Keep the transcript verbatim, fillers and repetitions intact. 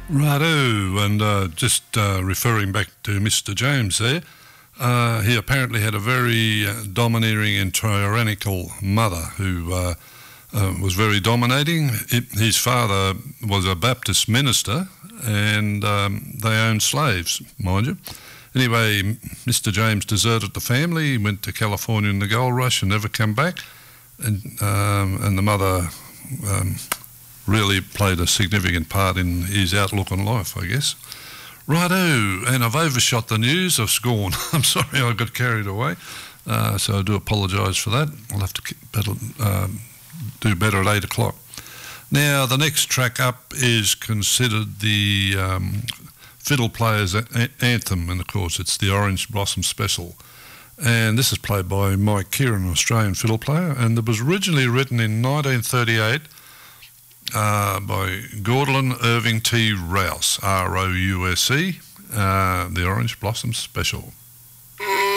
Righto, and uh, just uh, referring back to Mister James there, uh, he apparently had a very uh, domineering and tyrannical mother who uh, uh, was very dominating. It, his father was a Baptist minister, and um, they owned slaves, mind you. Anyway, Mister James deserted the family, went to California in the gold rush and never came back, and, um, and the mother... Um, really played a significant part in his outlook on life, I guess. Righto, and I've overshot the news. I've scorned. I'm sorry, I got carried away. Uh, so I do apologise for that. I'll have to keep better, um, do better at eight o'clock. Now, the next track up is considered the um, fiddle player's a- anthem, and of course it's the Orange Blossom Special. And this is played by Mike Kieran, an Australian fiddle player, and it was originally written in nineteen thirty-eight Uh, by Gordon Irving T. Rouse, R O U S E, uh, the Orange Blossom Special.